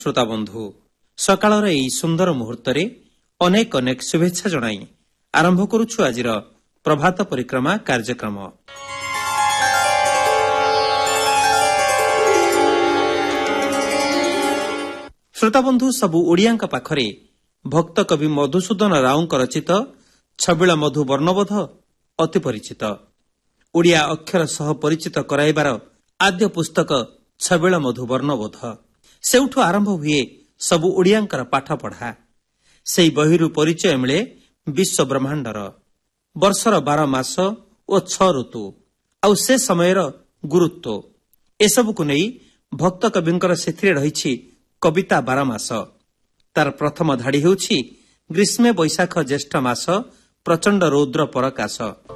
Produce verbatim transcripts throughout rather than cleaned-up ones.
श्रोता बंधु सकाळर एई सुंदर मुहूर्तरे अनेक अनेक शुभेच्छा जणाई आरंभ करुछु आजिर प्रभात परिक्रमा कार्यक्रम। श्रोता बंधु सबु ओडियांक पाखरे भक्त कवि मधुसूदन राउंक रचित छबिल मधु वर्णबोध अति परिचित। ओडिया अक्षर सह परिचित कराइबार आद्य पुस्तक छबिल मधु वर्णबोध। सेउठु आरंभ हुए सबु ओडियांकर पाठ पढ़ा। सेई बहिरु परिचय मिले विश्व ब्रह्मांडर, वर्षर बार मास ओ छ ऋतु आउ से समयर गुरुत्व एसबुकु नेई भक्त कविंकर सेथिरे रहिछि कविता बार मास। तार प्रथम धाड़ी हेउछि ग्रीष्मे बैशाख ज्येष्ठ मास प्रचंड रौद्र परकाश।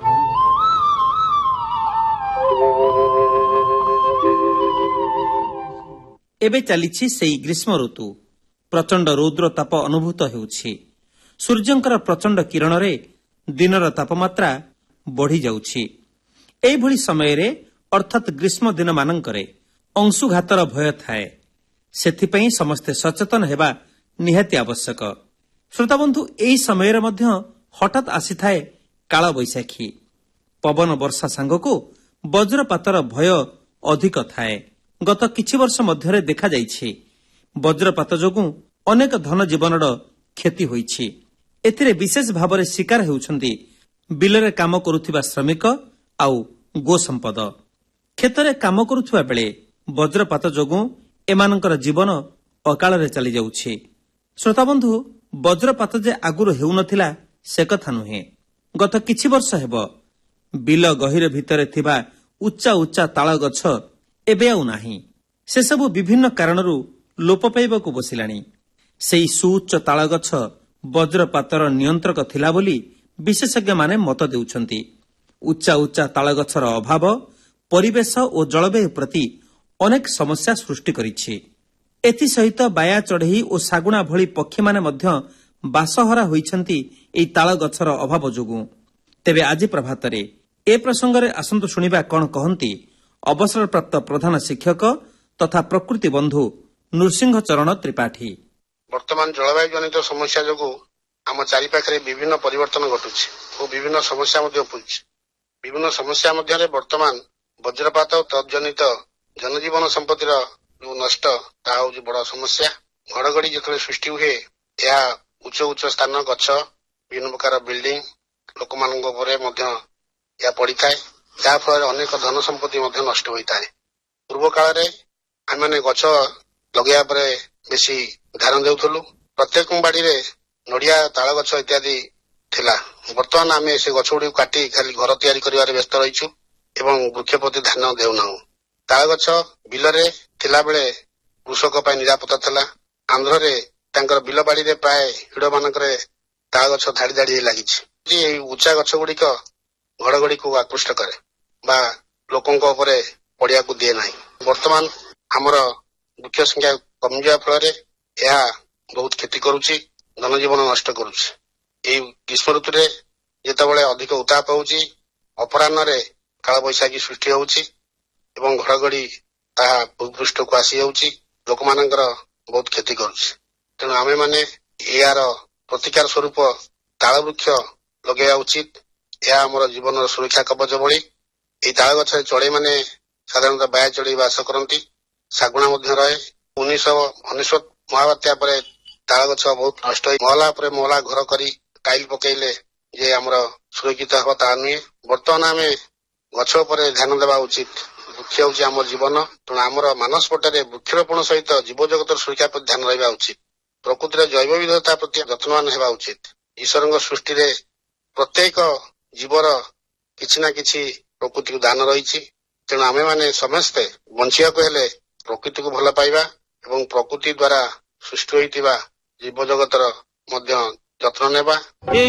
एबे चलीछि सेई ग्रीष्म ऋतु। प्रचंड रौद्र ताप अनुभूत हेउछि। सूर्यंकर प्रचंड किरण रे दिनर तापमात्रा बढ़ी जाउछि। एई भली समय रे अर्थात ग्रीष्म दिन मानंकरे अंशुघातर भय थाए। सेथिपई समस्ते सचेतन हेबा निहाती आवश्यक। श्रोता बंधु एई समय रे मध्य हठात आसी थाए काल बैशाखी। पवन वर्षा सांगको वज्रपातर भय अधिक थाए। गत किछि वर्ष मध्यरे देखा जाइछि वज्रपात जोगु अनेक धन जीवनर क्षति होइछि। एथिरे विशेष भावरे शिकार हेउछन्ति बिलरे काम करुथिबा श्रमिक आउ गो संपद। खेतरे काम करुथिबा बेले वज्रपात जोगु एमानकर जीवन अकाଳରେ चली जाउछि। श्रोता बंधु वज्रपात जे आगुर हेउनथिला से कथा नुहे। गत किछि वर्ष हेब बिल गहिर भितरे थिबा उच्चा उच्चा ताଳ गछ एबे आउ नाही। से सबु विभिन्न कारणरू लोप पाइबाकू बसिलाणी। सेई सुउच्च ताଳ गछ वज्रपातर नियंत्रक थिला बोली विशेषज्ञ माने मत देउछन्ति। उच्चा उच्चा ताଳ गछर अभाव परिवेश ओ जलवायु प्रति अनेक समस्या सृष्टि करिछि। एथि सहित बाया चढ़ई ओ सागुणा भली पक्षी माने मध्य बासहरा होइछन्ति एई ताଳ गछर अभाव जोगु। तेबे आज प्रभातरे ए प्रसंगरे आसंतु शुनिबा कोन कहन्ति अवसरप्राप्त प्रधान शिक्षक तथा प्रकृति बंधु नृसिंह चरण त्रिपाठी। वर्तमान जलवायु जनित समस्या जोगु आम चारिपाखरे विभिन्न परिवर्तन घटुछि और विभिन्न समस्या मध्ये उपुछि। विभिन्न समस्या मध्ये वर्तमान वज्रपात और तजनित जनजीवन संपत्तिर नष्ट ता होछि बड़ समस्या। घड़घड़ी जेतले सृष्टि हुए या उच्च उच्च स्थान गछ विभिन्न प्रकार बिल्डिंग लोकमानक उपरे मध्ये या पड़िଥାଏ। या फल अनेक धन संपत्ति मध्ये नष्ट होइଥାଏ। पूर्व काल रे आमे गछ लगेया परे बेसी ध्यान देउथलु। प्रत्येक बाड़ी रे नडिया ताଳ गछ इत्यादि थिला। वर्तमान आमे से गछ गुडी काटी खाली घर तयारी करिवारे व्यस्त रहिछु एवं वृक्ष प्रति ध्यान देउनाहु। ताଳ गछ बिलरे थिला बेले कृषक पय निरापत्ता थिला। आंध्र रे तांकर बिल बाड़ी रे प्राय हिडो मानकरे ताଳ गछ धाड़ी धाड़ी लागिछि। ए उच्चा गछ गुडी को घड़घड़ी को आकृष्ट करे बा लोकंक उपरे पड़िया को दिए नाही। वर्तमान हमर वृक्ष संख्या कम जा फल यह बहुत क्षति करुछि, जनजीवन नष्ट करुछि। एई ग्रीष्म ऋतु रे जेतेबेले अधिक उताप होउछि अपराह्न रे काल बैशाखी सृष्टि होउछि एवं घड़घड़ी ताहा भूपृष्ठ को आसी जाउछि। लोकमानकर बहुत क्षति करुछि। तेणु आमे माने यार प्रतिकार स्वरूप ताଳ वृक्ष लगेया उचित। यह आमर जीवन सुरक्षा कवच भली। एई ताଳ गछरे चढ़ई माने साधारणतः बाया चढ़ई बास करती। सागुणा मध्य रहे। उन्नीस अनेश्वत महाबात्या परे ताଳ गछ बहुत नष्ट होई महला परे महला घर करी टाइल पकेइले जे आमर सुरक्षित हवा ता नुहे। वर्तमान आमे गछ उपरे ध्यान देबा उचित। वृक्ष होउछि आमर जीवन। तेणु आमर मानस पटरे वृक्षरोपण सहित जीव जगतर सुरक्षा प्रति ध्यान रहिबा उचित। प्रकृतिर जैव विविधता प्रति यत्नवान हेबा उचित। ईश्वरଙ୍କ सृष्टि प्रत्येक जीवर किछि ना किछि प्रकृति को दान रही। तेणु आमे माने समस्ते बंचिया को हेले प्रकृति को भल पाइबा एवं प्रकृति द्वारा सृष्टि होइतिबा जीव जगतर मध्य यत्न नेबा।